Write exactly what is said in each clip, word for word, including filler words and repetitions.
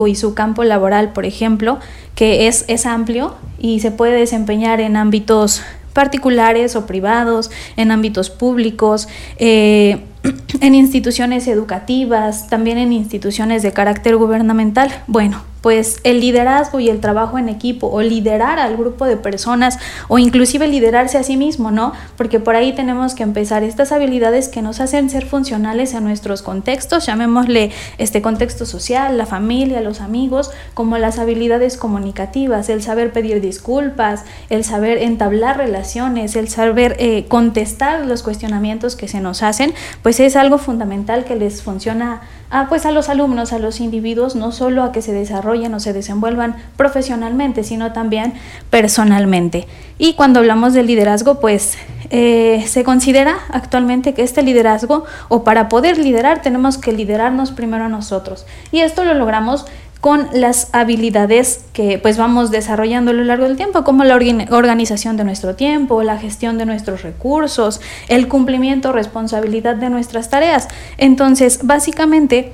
y su campo laboral, por ejemplo, que es, es amplio y se puede desempeñar en ámbitos particulares o privados, en ámbitos públicos, eh, en instituciones educativas, también en instituciones de carácter gubernamental. Bueno, pues el liderazgo y el trabajo en equipo, o liderar al grupo de personas, o inclusive liderarse a sí mismo, ¿no? Porque por ahí tenemos que empezar estas habilidades que nos hacen ser funcionales en nuestros contextos, llamémosle este contexto social, la familia, los amigos, como las habilidades comunicativas, el saber pedir disculpas, el saber entablar relaciones, el saber eh, contestar los cuestionamientos que se nos hacen, pues es algo fundamental que les funciona a, pues a los alumnos, a los individuos, no solo a que se desarrollen o se desenvuelvan profesionalmente, sino también personalmente. Y cuando hablamos de liderazgo, pues eh, se considera actualmente que este liderazgo, o para poder liderar, tenemos que liderarnos primero a nosotros. Y esto lo logramos con las habilidades que pues vamos desarrollando a lo largo del tiempo, como la organización de nuestro tiempo, la gestión de nuestros recursos, el cumplimiento, responsabilidad de nuestras tareas. Entonces, básicamente,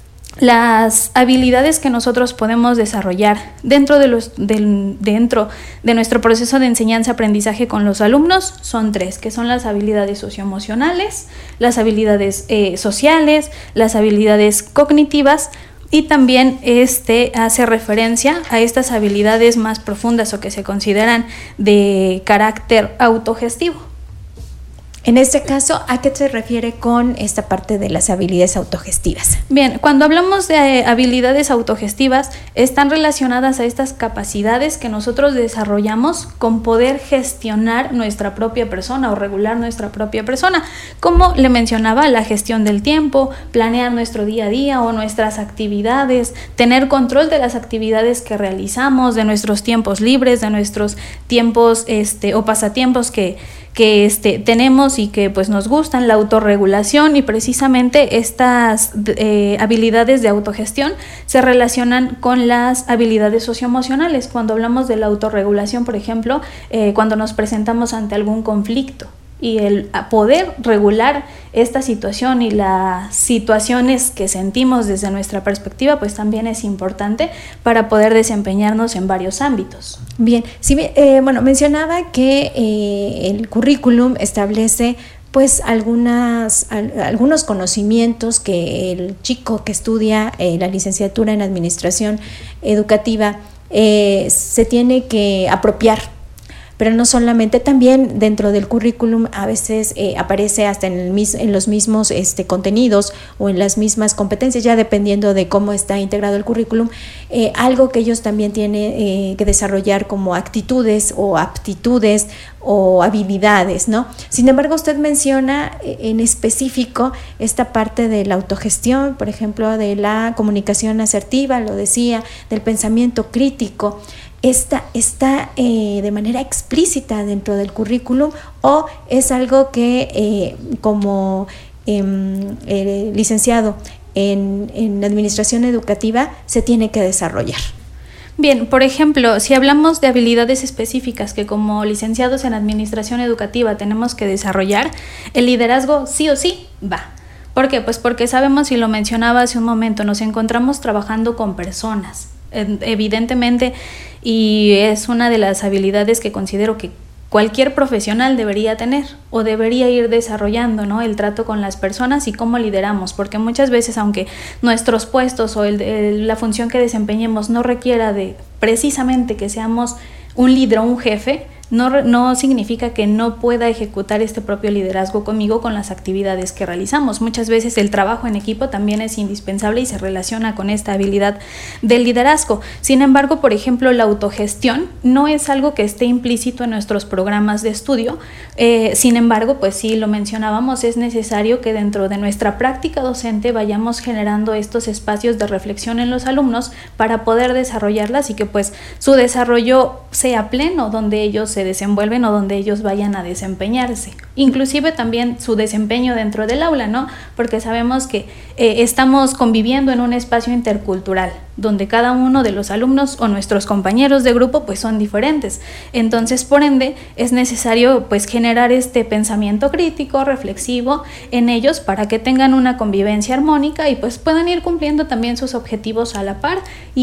las habilidades que nosotros podemos desarrollar dentro de, los, del, dentro de nuestro proceso de enseñanza-aprendizaje con los alumnos son tres, que son las habilidades socioemocionales, las habilidades eh, sociales, las habilidades cognitivas. Y también este hace referencia a estas habilidades más profundas o que se consideran de carácter autogestivo. En este caso, ¿a qué se refiere con esta parte de las habilidades autogestivas? Bien, cuando hablamos de habilidades autogestivas, están relacionadas a estas capacidades que nosotros desarrollamos con poder gestionar nuestra propia persona o regular nuestra propia persona. Como le mencionaba, la gestión del tiempo, planear nuestro día a día o nuestras actividades, tener control de las actividades que realizamos, de nuestros tiempos libres, de nuestros tiempos este, o pasatiempos que que este, tenemos y que pues nos gustan, la autorregulación, y precisamente estas eh, habilidades de autogestión se relacionan con las habilidades socioemocionales. Cuando hablamos de la autorregulación, por ejemplo, eh, cuando nos presentamos ante algún conflicto, y el poder regular esta situación y las situaciones que sentimos desde nuestra perspectiva, pues también es importante para poder desempeñarnos en varios ámbitos. Bien, sí, eh, bueno, mencionaba que eh, el currículum establece pues algunas, al, algunos conocimientos que el chico que estudia eh, la licenciatura en administración educativa eh, se tiene que apropiar. Pero no solamente, también dentro del currículum a veces eh, aparece hasta en, el mis, en los mismos este, contenidos o en las mismas competencias, ya dependiendo de cómo está integrado el currículum, eh, algo que ellos también tienen eh, que desarrollar como actitudes o aptitudes o habilidades, ¿no? Sin embargo, usted menciona en específico esta parte de la autogestión, por ejemplo, de la comunicación asertiva, lo decía, del pensamiento crítico. ¿Está, está eh, de manera explícita dentro del currículum o es algo que eh, como eh, eh, licenciado en, en administración educativa se tiene que desarrollar? Bien, por ejemplo, si hablamos de habilidades específicas que como licenciados en administración educativa tenemos que desarrollar, el liderazgo sí o sí va. ¿Por qué? Pues porque sabemos, y lo mencionaba hace un momento, nos encontramos trabajando con personas, evidentemente, y es una de las habilidades que considero que cualquier profesional debería tener o debería ir desarrollando, ¿no? El trato con las personas y cómo lideramos, porque muchas veces, aunque nuestros puestos o el, el, la función que desempeñemos no requiera de precisamente que seamos un líder o un jefe, no, no significa que no pueda ejecutar este propio liderazgo conmigo con las actividades que realizamos. Muchas veces el trabajo en equipo también es indispensable y se relaciona con esta habilidad del liderazgo. Sin embargo, por ejemplo, la autogestión no es algo que esté implícito en nuestros programas de estudio. Eh, sin embargo, pues sí, lo mencionábamos, es necesario que dentro de nuestra práctica docente vayamos generando estos espacios de reflexión en los alumnos para poder desarrollarlas y que pues su desarrollo sea pleno, donde ellos se desenvuelven o donde ellos vayan a desempeñarse. Inclusive también su desempeño dentro del aula, ¿no? Porque sabemos que eh, estamos conviviendo en un espacio intercultural, donde cada uno de los alumnos o nuestros compañeros de grupo pues son diferentes. Entonces, por ende, es necesario pues generar este pensamiento crítico, reflexivo en ellos para que tengan una convivencia armónica y pues puedan ir cumpliendo también sus objetivos a la par y